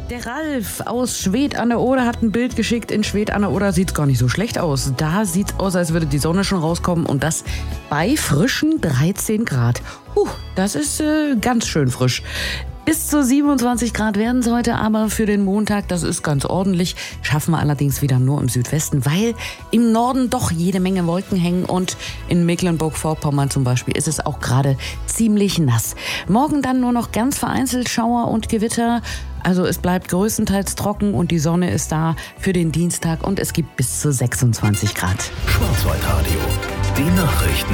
Der Ralf aus Schwedt an der Oder hat ein Bild geschickt. In Schwedt an der Oder sieht es gar nicht so schlecht aus. Da sieht es aus, als würde die Sonne schon rauskommen und das bei frischen 13 Grad. Das ist ganz schön frisch. Bis zu 27 Grad werden es heute aber für den Montag. Das ist ganz ordentlich. Schaffen wir allerdings wieder nur im Südwesten, weil im Norden doch jede Menge Wolken hängen. Und in Mecklenburg-Vorpommern zum Beispiel ist es auch gerade ziemlich nass. Morgen dann nur noch ganz vereinzelt Schauer und Gewitter. Also es bleibt größtenteils trocken und die Sonne ist da für den Dienstag. Und es gibt bis zu 26 Grad. Schwarzwaldradio, die Nachrichten.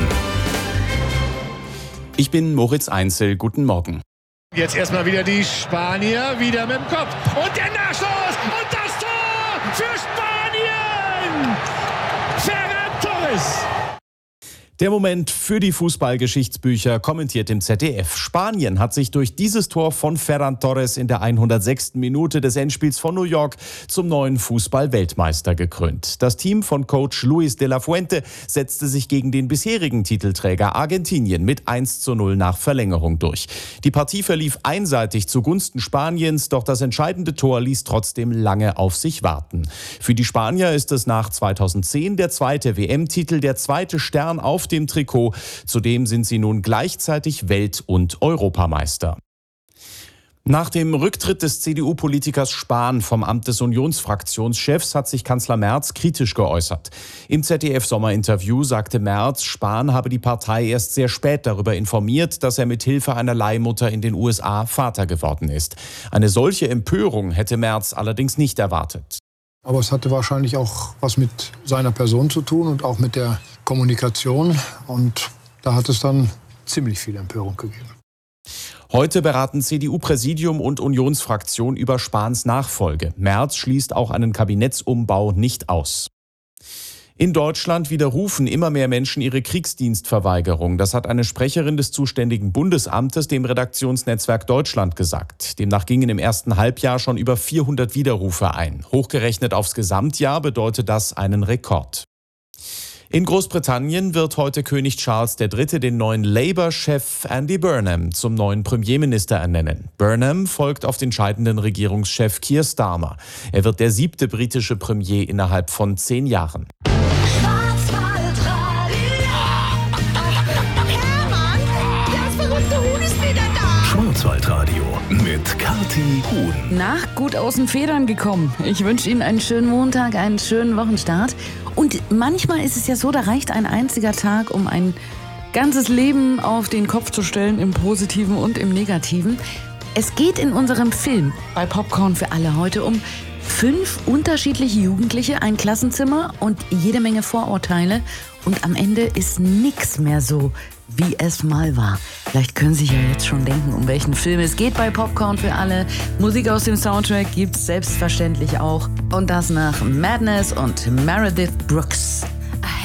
Ich bin Moritz Einzel. Guten Morgen. Jetzt erstmal wieder die Spanier, wieder mit dem Kopf. Und der Nachschuss! Und das Tor für Spanien! Ferran Torres! Der Moment für die Fußballgeschichtsbücher, kommentiert im ZDF. Spanien hat sich durch dieses Tor von Ferran Torres in der 106. Minute des Endspiels von New York zum neuen Fußball-Weltmeister gekrönt. Das Team von Coach Luis de la Fuente setzte sich gegen den bisherigen Titelträger Argentinien mit 1:0 nach Verlängerung durch. Die Partie verlief einseitig zugunsten Spaniens, doch das entscheidende Tor ließ trotzdem lange auf sich warten. Für die Spanier ist es nach 2010 der zweite WM-Titel, der zweite Stern auf dem Trikot. Zudem sind sie nun gleichzeitig Welt- und Europameister. Nach dem Rücktritt des CDU-Politikers Spahn vom Amt des Unionsfraktionschefs hat sich Kanzler Merz kritisch geäußert. Im ZDF-Sommerinterview sagte Merz, Spahn habe die Partei erst sehr spät darüber informiert, dass er mit Hilfe einer Leihmutter in den USA Vater geworden ist. Eine solche Empörung hätte Merz allerdings nicht erwartet. Aber es hatte wahrscheinlich auch was mit seiner Person zu tun und auch mit der Kommunikation. Und da hat es dann ziemlich viel Empörung gegeben. Heute beraten CDU-Präsidium und Unionsfraktion über Spahns Nachfolge. Merz schließt auch einen Kabinettsumbau nicht aus. In Deutschland widerrufen immer mehr Menschen ihre Kriegsdienstverweigerung. Das hat eine Sprecherin des zuständigen Bundesamtes dem Redaktionsnetzwerk Deutschland gesagt. Demnach gingen im ersten Halbjahr schon über 400 Widerrufe ein. Hochgerechnet aufs Gesamtjahr bedeutet das einen Rekord. In Großbritannien wird heute König Charles III. Den neuen Labour-Chef Andy Burnham zum neuen Premierminister ernennen. Burnham folgt auf den scheidenden Regierungschef Keir Starmer. Er wird der 7. britische Premier innerhalb von 10 Jahren. Schwarzwaldradio mit Kathi Huhn. Gut aus den Federn gekommen. Ich wünsche Ihnen einen schönen Montag, einen schönen Wochenstart. Und manchmal ist es ja so, da reicht ein einziger Tag, um ein ganzes Leben auf den Kopf zu stellen, im Positiven und im Negativen. Es geht in unserem Film bei Popcorn für alle heute um 5 unterschiedliche Jugendliche, ein Klassenzimmer und jede Menge Vorurteile. Und am Ende ist nichts mehr so, wie es mal war. Vielleicht können Sie sich ja jetzt schon denken, um welchen Film es geht bei Popcorn für alle. Musik aus dem Soundtrack gibt's selbstverständlich auch. Und das nach Madness und Meredith Brooks.